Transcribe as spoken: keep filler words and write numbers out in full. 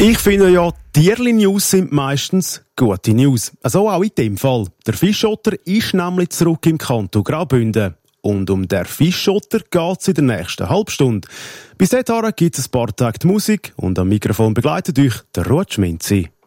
Ich finde ja, Tierli-News sind meistens gute News. Also auch in dem Fall. Der Fischotter ist nämlich zurück im Kanton Graubünden. Und um den Fischotter geht's in der nächsten Halbstunde. Bis dahin gibt es ein paar Tage die Musik und am Mikrofon begleitet euch der Ruud Schminzi.